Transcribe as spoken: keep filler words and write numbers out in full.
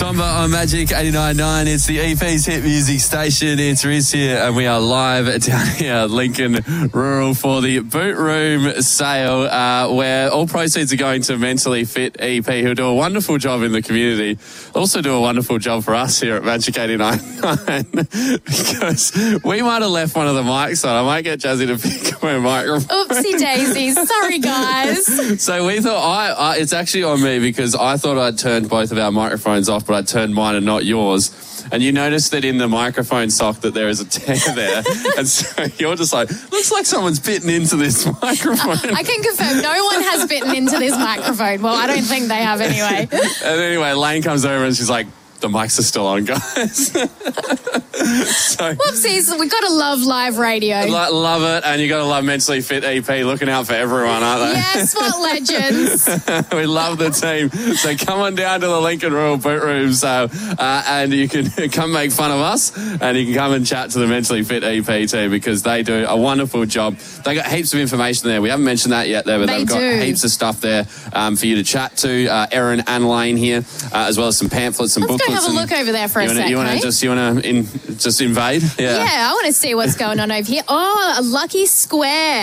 Tomba on Magic eighty-nine point nine. It's the E P's hit music station. It's Riz here, and we are live down here at Lincoln Rural for the Boot Room sale, uh, where all proceeds are going to Mentally Fit E P, who do a wonderful job in the community. Also do a wonderful job for us here at Magic eighty-nine point nine, because we might have left one of the mics on. I might get Jazzy to pick up my microphone. Oopsie daisies. Sorry, guys. So we thought, I, I, it's actually on me because I thought I'd turned both of our microphones off, but I turned mine and not yours. And you notice that in the microphone sock that there is a tear there. And so you're just like, looks like someone's bitten into this microphone. I can confirm no one has bitten into this microphone. Well, I don't think they have anyway. And anyway, Lane comes over and she's like, the mics are still on, guys. So, whoopsies, we got to love live radio. Lo- love it, and you got to love Mentally Fit E P, looking out for everyone, aren't they? Yes, what legends. We love the team. So come on down to the Lincoln Royal Boot Room sale, uh, and you can come make fun of us, and you can come and chat to the Mentally Fit E P team, because they do a wonderful job. They got heaps of information there. We haven't mentioned that yet there, but they they've got do. heaps of stuff there um, for you to chat to. Uh, Erin and Lane here, uh, as well as some pamphlets, some Let's booklets. go have a look over there for a you wanna, sec, You want to eh? just you want to in just invade? Yeah. Yeah, I want to see what's going on over here. Oh, a lucky square.